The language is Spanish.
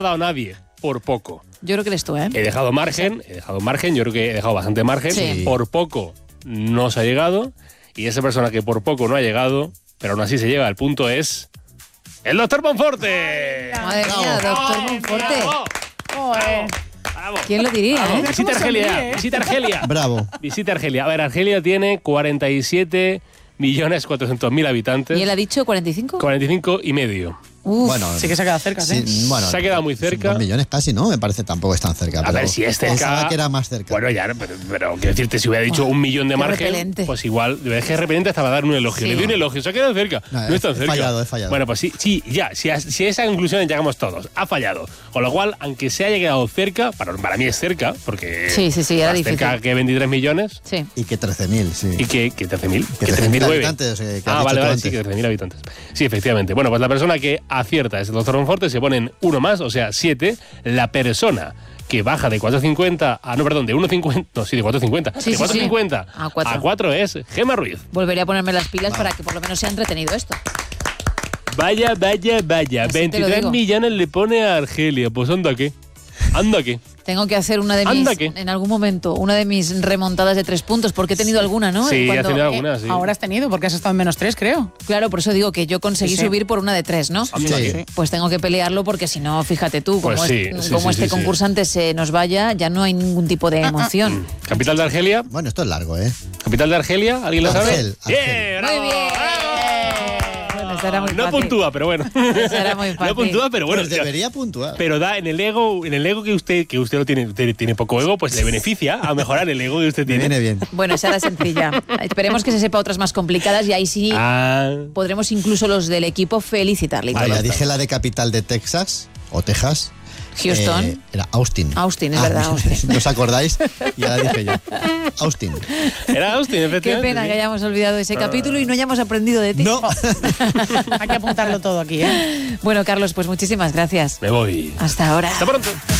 dado nadie, por poco. Yo creo que eres tú, ¿eh? He dejado margen, yo creo que he dejado bastante margen. Sí. Por poco no se ha llegado. Y esa persona que por poco no ha llegado, pero aún así se llega, el punto es... ¡El doctor Monforte! Madre mía, doctor Monforte. ¡Bravo! ¿Quién lo diría, Bravo. eh? Visita Argelia, visita Argelia. Bravo. Visita Argelia. A ver, Argelia tiene 47.400.000 habitantes. ¿Y él ha dicho 45? 45 y medio. Uf, Bueno, Sí que se ha quedado cerca, ¿sí? bueno, Se ha quedado muy cerca. 2 millones casi, ¿no? Me parece tampoco es tan cerca. A pero ver, si es cerca... pensaba que era más cerca. Bueno, ya, pero quiero decirte, si hubiera dicho 1 millón de qué margen, repelente. pues igual, es que repelente hasta va a dar un elogio. Sí. Le doy un elogio, se ha quedado cerca. No, No es tan he cerca. fallado, he fallado. Bueno, pues sí, ya, si a esa conclusión llegamos todos. Ha fallado. Con lo cual, aunque se haya quedado cerca, para mí es cerca, porque... Sí, era más difícil. cerca que 23 millones. Sí. Y que 13.000, sí. Y que 13.000. Que 13.000 habitantes, que has dicho vale, tú sí, antes. que 13.000 habitantes. Sí, efectivamente. Bueno, pues la persona que acierta es el doctor Monforte, se ponen uno más, o sea, 7. La persona que baja de 4,50 a... No, perdón, de 1,50... No, sí, de 4,50. Sí, de sí, 4,50 A 4. a 4 es Gemma Ruiz. Volveré a ponerme las pilas para que por lo menos sea entretenido esto. Vaya. Así te lo 23 digo. millones le pone a Argelia. Pues anda qué. Tengo que hacer una de mis, Anda, ¿qué? en algún momento, una de mis remontadas de 3 puntos, porque he tenido alguna, ¿no? Sí, Cuando- has tenido alguna, sí. Ahora has tenido, porque has estado en -3, creo. Claro, por eso digo que yo conseguí Sí. subir por una de 3, ¿no? Anda Sí. qué. Pues tengo que pelearlo porque si no, fíjate tú, como, Pues sí, sí, como sí, este sí. concursante se nos vaya, ya no hay ningún tipo de emoción. Capital de Argelia. Bueno, esto es largo, ¿eh? Capital de Argelia, ¿alguien lo sabe? Argel. Bien, bravo, Muy bien. bravo. Bueno, esa era muy No fácil. puntúa, pero bueno. Esa era muy fácil. No puntúa, pero bueno. Pues debería puntuar. Pero da en el ego que usted lo tiene poco ego, pues le beneficia a mejorar el ego que usted Me tiene. viene bien. Bueno, esa era sencilla. Esperemos que se sepa otras más complicadas y ahí sí Ah, podremos incluso los del equipo felicitarle. Vale. Ya dije la de capital de Texas, o Texas. Houston. Era Austin. Austin, es verdad, Austin. ¿No os acordáis? Ya la dije yo. Austin. era Austin, Qué efectivamente. pena sí. que hayamos olvidado ese capítulo y no hayamos aprendido de ti. No. Hay que apuntarlo todo aquí, ¿eh? Bueno, Carlos, pues muchísimas gracias. Me voy. Hasta ahora. Hasta pronto.